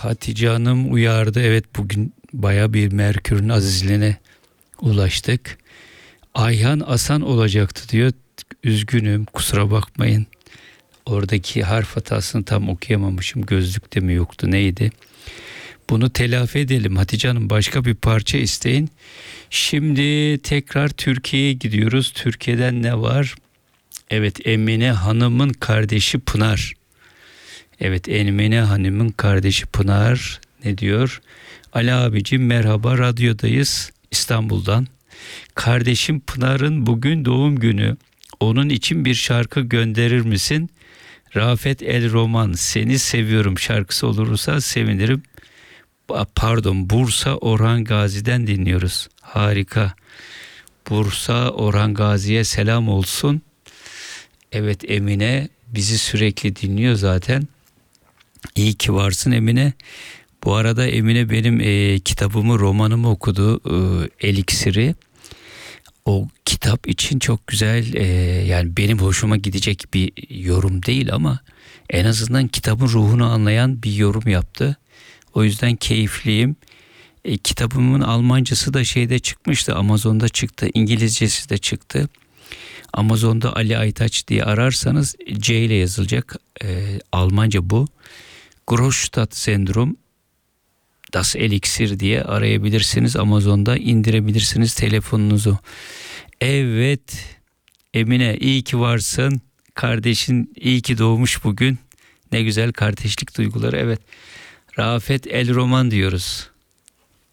Hatice Hanım uyardı. Evet, bugün baya bir Merkür'ün azizliğine ulaştık. Ayhan Asan olacaktı diyor. Üzgünüm, kusura bakmayın. Oradaki harf hatasını tam okuyamamışım. Gözlükte mi yoktu, neydi? Bunu telafi edelim. Hatice Hanım, başka bir parça isteyin. Şimdi tekrar Türkiye'ye gidiyoruz. Türkiye'den ne var? Evet, Emine Hanım'ın kardeşi Pınar. Evet, Emine Hanım'ın kardeşi Pınar ne diyor? Ali abicim merhaba, radyodayız İstanbul'dan. Kardeşim Pınar'ın bugün doğum günü. Onun için bir şarkı gönderir misin? Rafet El Roman, seni seviyorum şarkısı olursa sevinirim. Pardon, Bursa Orhan Gazi'den dinliyoruz. Harika. Bursa Orhan Gazi'ye selam olsun. Evet, Emine bizi sürekli dinliyor zaten. İyi ki varsın Emine. Bu arada Emine benim kitabımı, romanımı okudu, Eliksir'i. O kitap için çok güzel, yani benim hoşuma gidecek bir yorum değil ama en azından kitabın ruhunu anlayan bir yorum yaptı. O yüzden keyifliyim. Kitabımın Almancası da şeyde çıkmıştı, Amazon'da çıktı, İngilizcesi de çıktı. Amazon'da Ali Aytaç diye ararsanız C ile yazılacak. Almanca bu. Großstadt Sendrom, Das Eliksir diye arayabilirsiniz. Amazon'da indirebilirsiniz telefonunuzu. Evet Emine, iyi ki varsın. Kardeşin iyi ki doğmuş bugün. Ne güzel kardeşlik duyguları. Evet, Rafet El Roman diyoruz.